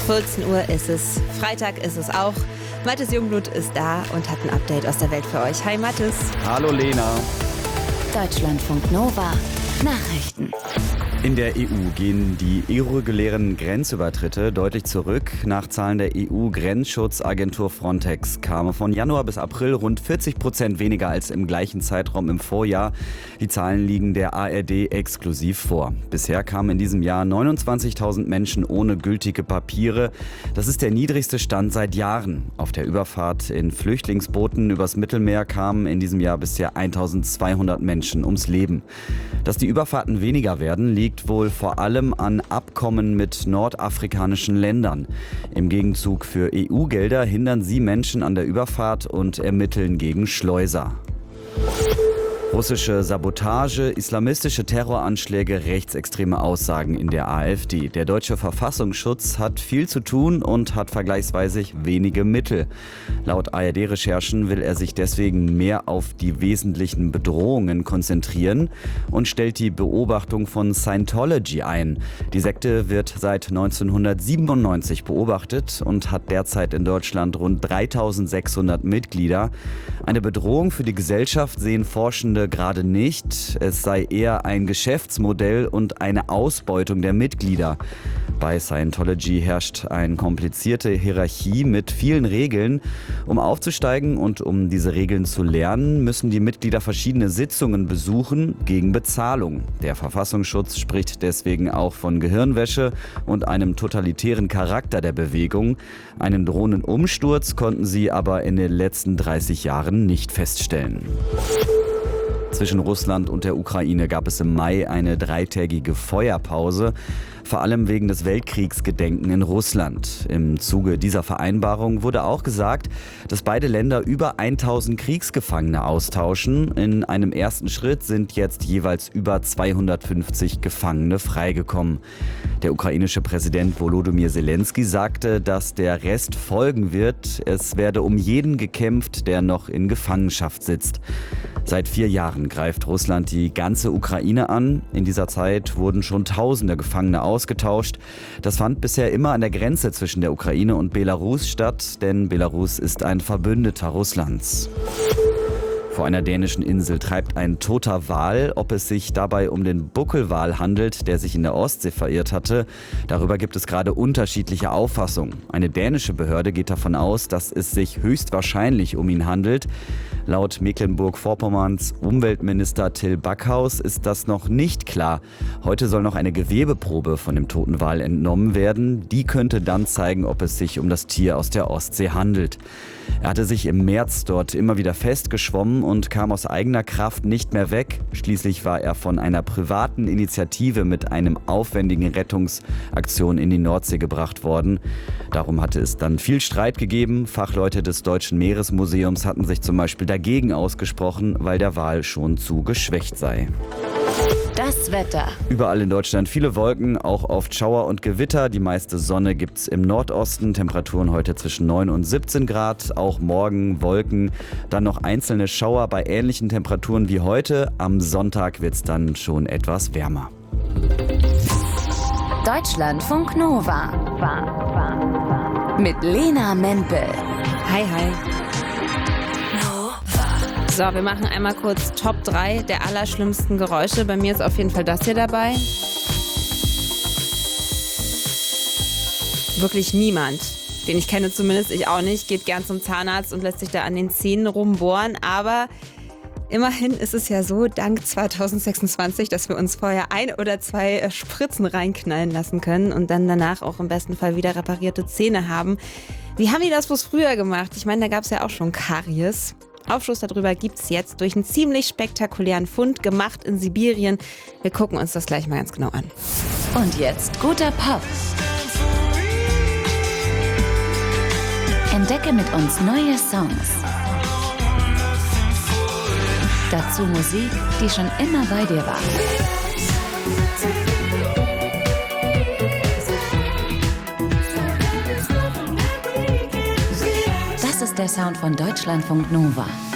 14 Uhr ist es, Freitag ist es auch. Mathis Jungblut ist da und hat ein Update aus der Welt für euch. Hi Mathis. Hallo Lena. Deutschlandfunk Nova Nachrichten. In der EU gehen die irregulären Grenzübertritte deutlich zurück. Nach Zahlen der EU-Grenzschutzagentur Frontex kamen von Januar bis April rund 40% weniger als im gleichen Zeitraum im Vorjahr. Die Zahlen liegen der ARD exklusiv vor. Bisher kamen in diesem Jahr 29.000 Menschen ohne gültige Papiere. Das ist der niedrigste Stand seit Jahren. Auf der Überfahrt in Flüchtlingsbooten übers Mittelmeer kamen in diesem Jahr bisher 1.200 Menschen ums Leben. Dass die Überfahrten weniger werden, liegt wohl vor allem an Abkommen mit nordafrikanischen Ländern. Im Gegenzug für EU-Gelder hindern sie Menschen an der Überfahrt und ermitteln gegen Schleuser. Russische Sabotage, islamistische Terroranschläge, rechtsextreme Aussagen in der AfD. Der deutsche Verfassungsschutz hat viel zu tun und hat vergleichsweise wenige Mittel. Laut ARD-Recherchen will er sich deswegen mehr auf die wesentlichen Bedrohungen konzentrieren und stellt die Beobachtung von Scientology ein. Die Sekte wird seit 1997 beobachtet und hat derzeit in Deutschland rund 3.600 Mitglieder. Eine Bedrohung für die Gesellschaft sehen Forschende gerade nicht. Es sei eher ein Geschäftsmodell und eine Ausbeutung der Mitglieder. Bei Scientology herrscht eine komplizierte Hierarchie mit vielen Regeln. Um aufzusteigen und um diese Regeln zu lernen, müssen die Mitglieder verschiedene Sitzungen besuchen gegen Bezahlung. Der Verfassungsschutz spricht deswegen auch von Gehirnwäsche und einem totalitären Charakter der Bewegung. Einen drohenden Umsturz konnten sie aber in den letzten 30 Jahren nicht feststellen. Zwischen Russland und der Ukraine gab es im Mai eine 3-tägige Feuerpause, vor allem wegen des Weltkriegsgedenken in Russland. Im Zuge dieser Vereinbarung wurde auch gesagt, dass beide Länder über 1000 Kriegsgefangene austauschen. In einem ersten Schritt sind jetzt jeweils über 250 Gefangene freigekommen. Der ukrainische Präsident Volodymyr Zelensky sagte, dass der Rest folgen wird. Es werde um jeden gekämpft, der noch in Gefangenschaft sitzt. Seit 4 Jahren greift Russland die ganze Ukraine an. In dieser Zeit wurden schon Tausende Gefangene ausgetauscht. Das fand bisher immer an der Grenze zwischen der Ukraine und Belarus statt, denn Belarus ist ein Verbündeter Russlands. Vor einer dänischen Insel treibt ein toter Wal. Ob es sich dabei um den Buckelwal handelt, der sich in der Ostsee verirrt hatte, darüber gibt es gerade unterschiedliche Auffassungen. Eine dänische Behörde geht davon aus, dass es sich höchstwahrscheinlich um ihn handelt. Laut Mecklenburg-Vorpommerns Umweltminister Till Backhaus ist das noch nicht klar. Heute soll noch eine Gewebeprobe von dem toten Wal entnommen werden. Die könnte dann zeigen, ob es sich um das Tier aus der Ostsee handelt. Er hatte sich im März dort immer wieder festgeschwommen und kam aus eigener Kraft nicht mehr weg. Schließlich war er von einer privaten Initiative mit einem aufwendigen Rettungsaktion in die Nordsee gebracht worden. Darum hatte es dann viel Streit gegeben. Fachleute des Deutschen Meeresmuseums hatten sich zum Beispiel dagegen ausgesprochen, weil der Wal schon zu geschwächt sei. Das Wetter. Überall in Deutschland viele Wolken, auch oft Schauer und Gewitter. Die meiste Sonne gibt's im Nordosten. Temperaturen heute zwischen 9 und 17 Grad. Auch morgen Wolken. Dann noch einzelne Schauer bei ähnlichen Temperaturen wie heute. Am Sonntag wird's dann schon etwas wärmer. Deutschlandfunk Nova. Mit Lena Mempel. Hi, hi. So, wir machen einmal kurz Top 3 der allerschlimmsten Geräusche. Bei mir ist auf jeden Fall das hier dabei. Wirklich niemand, den ich kenne zumindest, ich auch nicht, geht gern zum Zahnarzt und lässt sich da an den Zähnen rumbohren. Aber immerhin ist es ja so, dank 2026, dass wir uns vorher 1 oder 2 Spritzen reinknallen lassen können und dann danach auch im besten Fall wieder reparierte Zähne haben. Wie haben die das bloß früher gemacht? Ich meine, da gab es ja auch schon Karies. Aufschluss darüber gibt's jetzt durch einen ziemlich spektakulären Fund, gemacht in Sibirien. Wir gucken uns das gleich mal ganz genau an. Und jetzt guter Pop. Entdecke mit uns neue Songs. Dazu Musik, die schon immer bei dir war. Das ist der Sound von Deutschlandfunk Nova.